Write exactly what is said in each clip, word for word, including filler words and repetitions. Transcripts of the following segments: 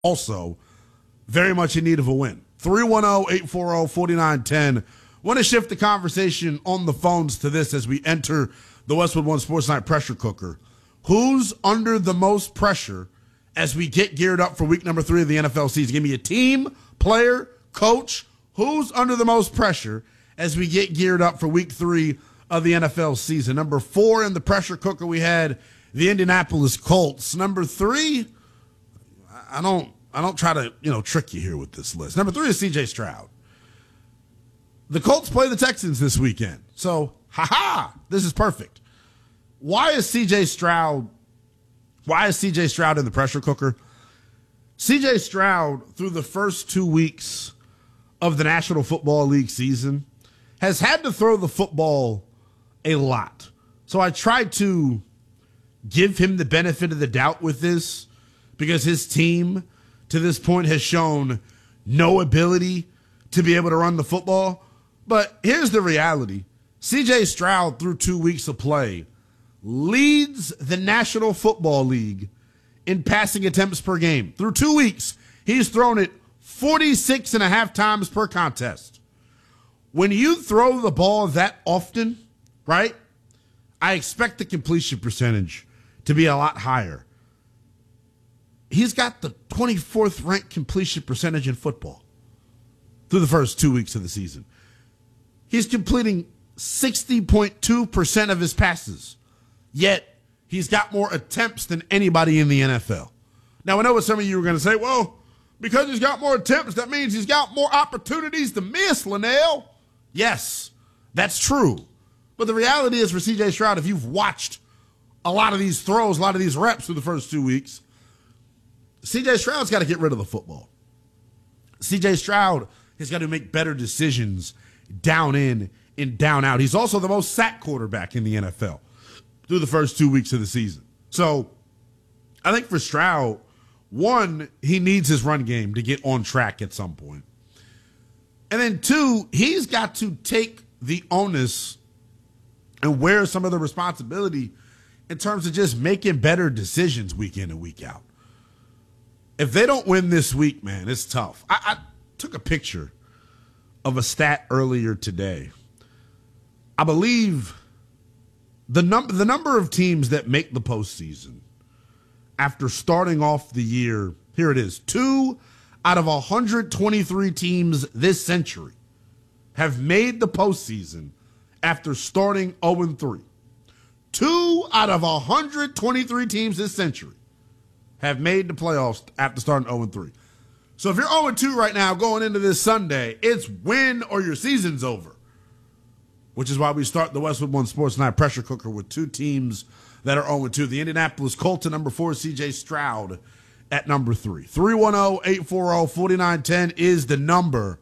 also very much in need of a win. three one zero, eight four zero, four nine one zero. Want to shift the conversation on the phones to this as we enter the Westwood One Sports Night pressure cooker. Who's under the most pressure as we get geared up for week number three of the N F L season? Give me a team, player, coach. Who's under the most pressure as we get geared up for week three of the N F L season? Number four in the pressure cooker, we had the Indianapolis Colts. Number three, I don't I don't try to, you know, trick you here with this list. Number three is C J Stroud. The Colts play the Texans this weekend. So, ha-ha, this is perfect. Why is C J Stroud, why is C J Stroud in the pressure cooker? C J Stroud, through the first two weeks of the National Football League season, has had to throw the football a lot. So I tried to give him the benefit of the doubt with this because his team to this point has shown no ability to be able to run the football. But here's the reality. C J Stroud, through two weeks of play, leads the National Football League in passing attempts per game. Through two weeks, he's thrown it forty-six and a half times per contest. When you throw the ball that often, right, I expect the completion percentage to be a lot higher. He's got the twenty-fourth ranked completion percentage in football through the first two weeks of the season. He's completing sixty point two percent of his passes, yet he's got more attempts than anybody in the N F L. Now, I know what some of you are going to say, well, because he's got more attempts, that means he's got more opportunities to miss, Linnell. Yes, that's true. But the reality is for C J Stroud, if you've watched a lot of these throws, a lot of these reps through the first two weeks, C J Stroud's got to get rid of the football. C J Stroud has got to make better decisions down in and down out. He's also the most sacked quarterback in the N F L through the first two weeks of the season. So I think for Stroud, one, he needs his run game to get on track at some point. And then two, he's got to take the onus and wear some of the responsibility in terms of just making better decisions week in and week out. If they don't win this week, man, it's tough. I, I took a picture of a stat earlier today. I believe the number the number of teams that make the postseason after starting off the year, here it is, two out of one hundred twenty-three teams this century have made the postseason after starting oh and three. Two out of one hundred twenty-three teams this century have made the playoffs after starting oh and three. So if you're oh and two right now going into this Sunday, it's win or your season's over. Which is why we start the Westwood One Sports Night pressure cooker with two teams that are oh and two. The Indianapolis Colts at number four, C J Stroud at number three. three one zero, eight four zero, four nine one zero is the number.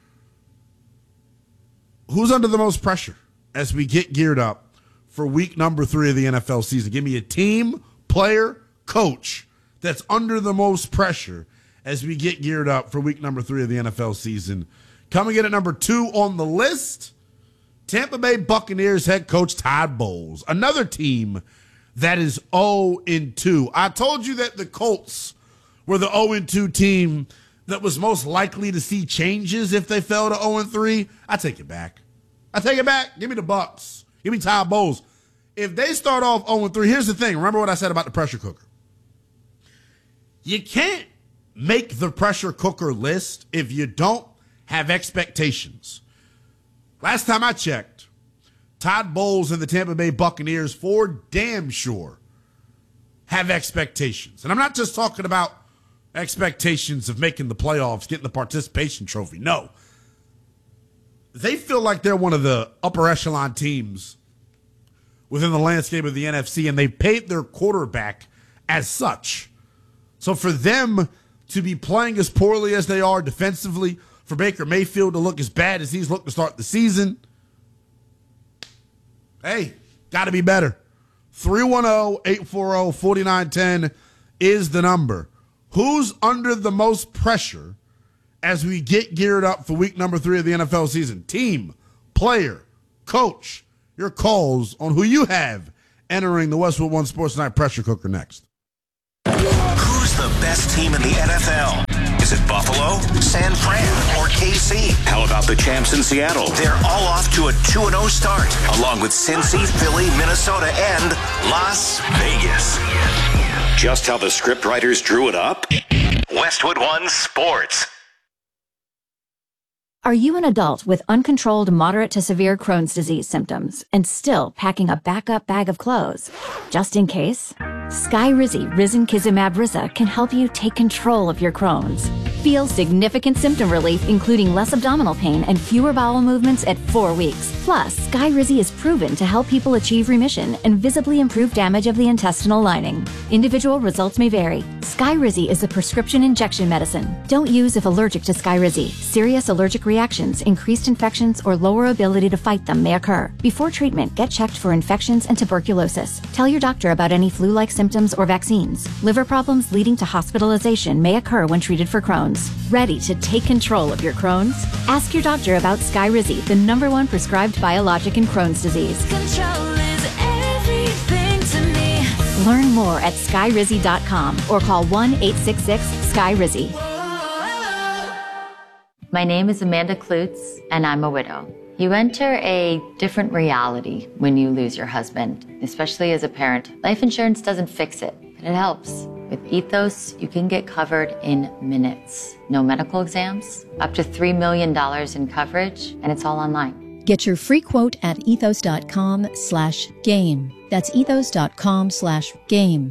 Who's under the most pressure as we get geared up for week number three of the N F L season? Give me a team, player, coach that's under the most pressure as we get geared up for week number three of the N F L season. Coming in at number two on the list, Tampa Bay Buccaneers head coach Todd Bowles, another team that is oh and two. I told you that the Colts were the oh and two team that was most likely to see changes if they fell to oh and three. I take it back. I take it back. Give me the Bucs. Give me Todd Bowles. If they start off oh and three, here's the thing. Remember what I said about the pressure cooker. You can't make the pressure cooker list if you don't have expectations. Last time I checked, Todd Bowles and the Tampa Bay Buccaneers for damn sure have expectations. And I'm not just talking about expectations of making the playoffs, getting the participation trophy. No. They feel like they're one of the upper echelon teams within the landscape of the N F C, and they paid their quarterback as such. So for them to be playing as poorly as they are defensively, for Baker Mayfield to look as bad as he's looked to start the season, hey, got to be better. three one zero, eight four zero, four nine one zero is the number. Who's under the most pressure as we get geared up for week number three of the N F L season? Team, player, coach, your calls on who you have entering the Westwood One Sports Night pressure cooker next. Who's the best best team in the N F L. Is it Buffalo, San Fran, or K C? How about the champs in Seattle? They're all off to a two and oh start, along with Cincy, Philly, Minnesota, and Las Vegas. Just how the scriptwriters drew it up? Westwood One Sports. Are you an adult with uncontrolled moderate to severe Crohn's disease symptoms and still packing a backup bag of clothes? Just in case? Skyrizi Risankizumab Riza can help you take control of your Crohn's. Feel significant symptom relief, including less abdominal pain and fewer bowel movements at four weeks. Plus, Skyrizi is proven to help people achieve remission and visibly improve damage of the intestinal lining. Individual results may vary. Skyrizi is a prescription injection medicine. Don't use if allergic to Skyrizi. Serious allergic reactions, increased infections, or lower ability to fight them may occur. Before treatment, get checked for infections and tuberculosis. Tell your doctor about any flu-like symptoms or vaccines. Liver problems leading to hospitalization may occur when treated for Crohn's. Ready to take control of your Crohn's? Ask your doctor about Skyrizi, the number one prescribed biologic in Crohn's disease. Control is everything to me. Learn more at skyrizi dot com or call one eight six six Sky Rizi. My name is Amanda Klutz, and I'm a widow. You enter a different reality when you lose your husband, especially as a parent. Life insurance doesn't fix it, but it helps. With Ethos, you can get covered in minutes. No medical exams, up to three million dollars in coverage, and it's all online. Get your free quote at ethos.com slash game. That's ethos.com slash game.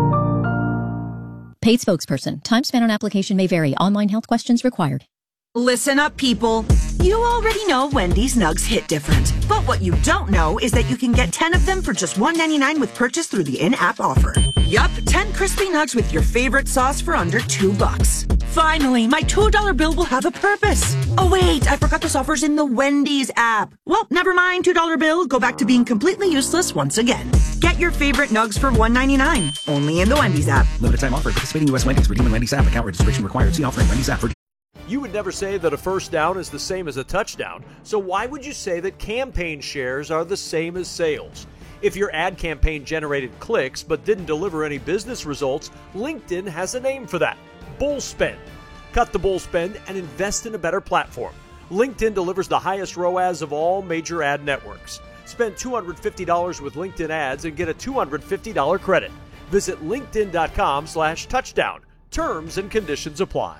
Paid spokesperson. Time spent on application may vary. Online health questions required. Listen up, people. You already know Wendy's Nugs hit different. But what you don't know is that you can get ten of them for just one ninety-nine with purchase through the in-app offer. Yup, ten crispy nugs with your favorite sauce for under two bucks. Finally, my two dollar bill will have a purpose. Oh wait, I forgot this offer's in the Wendy's app. Well, never mind, two dollar bill. Go back to being completely useless once again. Get your favorite nugs for one ninety-nine. Only in the Wendy's app. Limited time offer. Participating U S Wendy's. Redeem in Wendy's app. Account registration required. See offer in Wendy's app for. You would never say that a first down is the same as a touchdown, so why would you say that campaign shares are the same as sales? If your ad campaign generated clicks but didn't deliver any business results, LinkedIn has a name for that: bull spend. Cut the bull spend and invest in a better platform. LinkedIn delivers the highest R O A S of all major ad networks. Spend two hundred fifty dollars with LinkedIn ads and get a two hundred fifty dollars credit. Visit linkedin.com slash touchdown. Terms and conditions apply.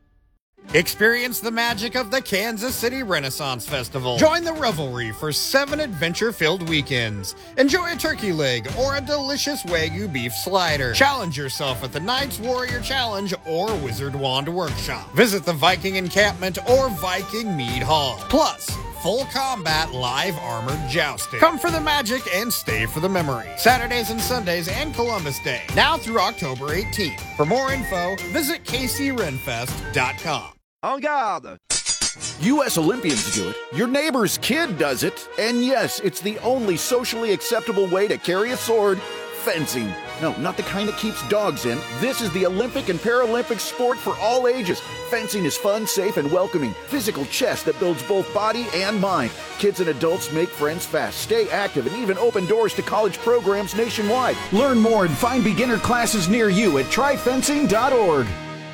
Experience the magic of the Kansas City Renaissance Festival. Join the revelry for seven adventure-filled weekends. Enjoy a turkey leg or a delicious Wagyu beef slider. Challenge yourself at the Knights Warrior Challenge or Wizard Wand Workshop. Visit the Viking Encampment or Viking Mead Hall. Plus, full combat live armored jousting. Come for the magic and stay for the memory. Saturdays and Sundays and Columbus Day. Now through October eighteenth. For more info, visit k c renfest dot com. En garde! U S Olympians do it, your neighbor's kid does it, and yes, it's the only socially acceptable way to carry a sword: fencing. No, not the kind that keeps dogs in. This is the Olympic and Paralympic sport for all ages. Fencing is fun, safe, and welcoming. Physical chess that builds both body and mind. Kids and adults make friends fast, stay active, and even open doors to college programs nationwide. Learn more and find beginner classes near you at try fencing dot org.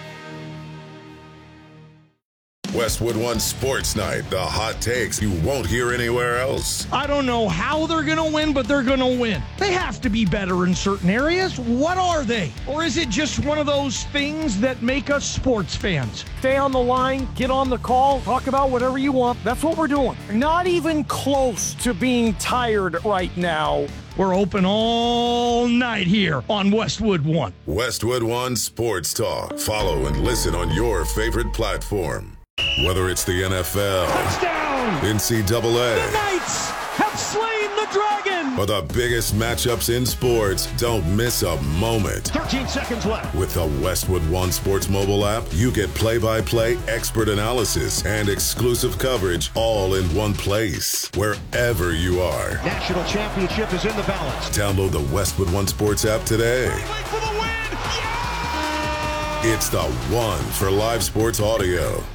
Westwood One Sports Night, the hot takes you won't hear anywhere else. I don't know how they're going to win, but they're going to win. They have to be better in certain areas. What are they? Or is it just one of those things that make us sports fans? Stay on the line, get on the call, talk about whatever you want. That's what we're doing. Not even close to being tired right now. We're open all night here on Westwood One. Westwood One Sports Talk. Follow and listen on your favorite platform. Whether it's the N F L, touchdown, N C double A, the Knights have slain the dragon, or the biggest matchups in sports, don't miss a moment. thirteen seconds left. With the Westwood One Sports mobile app, you get play-by-play, expert analysis, and exclusive coverage all in one place, wherever you are. National championship is in the balance. Download the Westwood One Sports app today. For the win. Yeah! It's the one for live sports audio.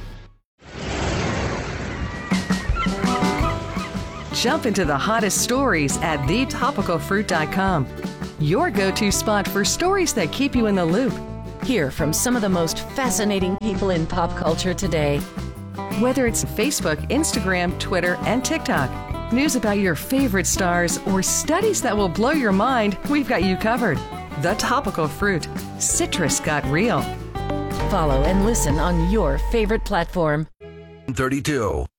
Jump into the hottest stories at the topical fruit dot com. Your go-to spot for stories that keep you in the loop. Hear from some of the most fascinating people in pop culture today. Whether it's Facebook, Instagram, Twitter, and TikTok, news about your favorite stars, or studies that will blow your mind, we've got you covered. The Topical Fruit. Citrus got real. Follow and listen on your favorite platform. thirty-two.